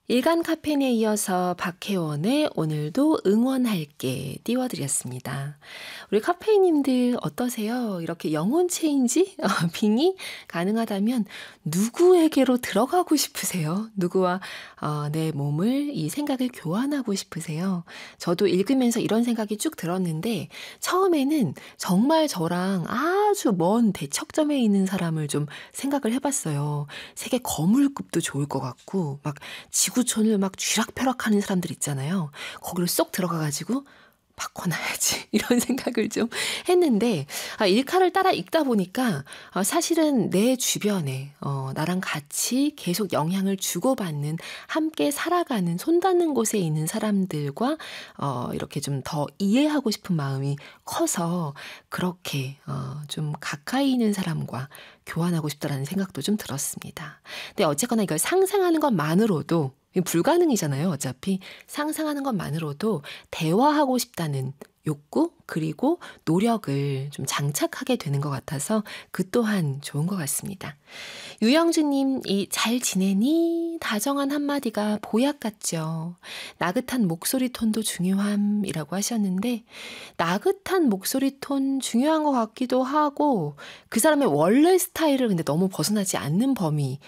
일간 카페인에 이어서 박혜원의 오늘도 응원할게 띄워드렸습니다. 우리 카페인님들 어떠세요? 이렇게 영혼 체인지? 빙의 가능하다면 누구에게로 들어가고 싶으세요? 누구와 내 몸을, 이 생각을 교환하고 싶으세요? 저도 읽으면서 이런 생각이 쭉 들었는데 처음에는 정말 저랑 아주 먼 대척점에 있는 사람을 좀 생각을 해봤어요. 세계 거물급도 좋을 것 같고 막 지구촌을 막 쥐락펴락하는 사람들 있잖아요. 거기로 쏙 들어가가지고 바꿔놔야지 이런 생각을 좀 했는데 일카를 따라 읽다 보니까 사실은 내 주변에 나랑 같이 계속 영향을 주고받는 함께 살아가는 손 닿는 곳에 있는 사람들과 이렇게 좀 더 이해하고 싶은 마음이 커서 그렇게 좀 가까이 있는 사람과 교환하고 싶다라는 생각도 좀 들었습니다. 근데 어쨌거나 이걸 상상하는 것만으로도 불가능이잖아요. 어차피 상상하는 것만으로도 대화하고 싶다는 욕구 그리고 노력을 좀 장착하게 되는 것 같아서 그 또한 좋은 것 같습니다. 유영주님, 이 잘 지내니? 다정한 한마디가 보약 같죠. 나긋한 목소리 톤도 중요함이라고 하셨는데 나긋한 목소리 톤 중요한 것 같기도 하고 그 사람의 원래 스타일을 근데 너무 벗어나지 않는 범위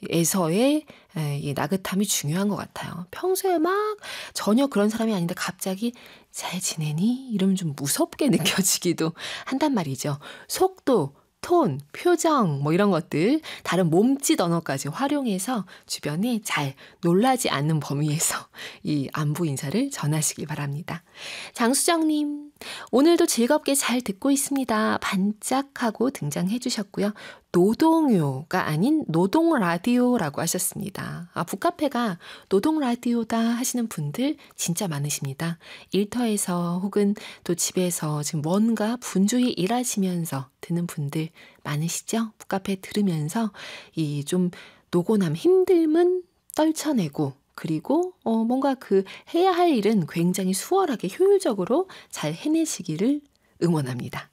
에서의 이 나긋함이 중요한 것 같아요. 평소에 막 전혀 그런 사람이 아닌데 갑자기 잘 지내니? 이러면 좀 무섭게 느껴지기도 한단 말이죠. 속도, 톤, 표정 뭐 이런 것들 다른 몸짓 언어까지 활용해서 주변에 잘 놀라지 않는 범위에서 이 안부 인사를 전하시길 바랍니다. 장수정님, 오늘도 즐겁게 잘 듣고 있습니다. 반짝하고 등장해 주셨고요. 노동요가 아닌 노동라디오라고 하셨습니다. 북카페가 노동라디오다 하시는 분들 진짜 많으십니다. 일터에서 혹은 또 집에서 지금 뭔가 분주히 일하시면서 듣는 분들 많으시죠? 북카페 들으면서 이 좀 노곤함, 힘듦은 떨쳐내고 그리고 뭔가 그 해야 할 일은 굉장히 수월하게 효율적으로 잘 해내시기를 응원합니다.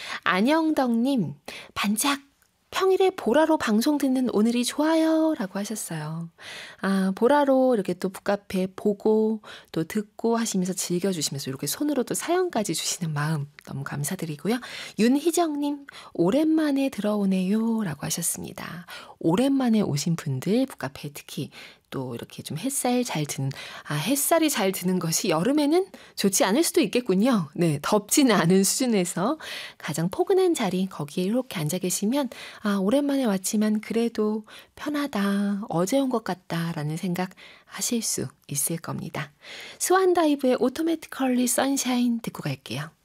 안영덕님, 반짝 평일에 보라로 방송 듣는 오늘이 좋아요 라고 하셨어요. 보라로 이렇게 또 북카페 보고 또 듣고 하시면서 즐겨주시면서 이렇게 손으로 또 사연까지 주시는 마음 너무 감사드리고요. 윤희정님, 오랜만에 들어오네요 라고 하셨습니다. 오랜만에 오신 분들 북카페 특히 또 이렇게 좀 햇살이 잘 드는 것이 여름에는 좋지 않을 수도 있겠군요. 네, 덥지는 않은 수준에서 가장 포근한 자리 거기에 이렇게 앉아 계시면 오랜만에 왔지만 그래도 편하다, 어제 온 것 같다라는 생각 하실 수 있을 겁니다. 스완다이브의 오토매티컬리 선샤인 듣고 갈게요.